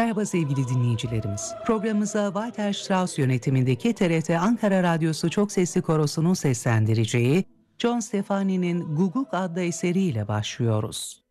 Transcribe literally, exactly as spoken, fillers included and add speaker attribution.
Speaker 1: Merhaba sevgili dinleyicilerimiz. Programımıza Walter Strauss yönetimindeki T R T Ankara Radyosu Çok Sesli Korosu'nun seslendireceği John Stefani'nin Guguk adlı eseriyle başlıyoruz.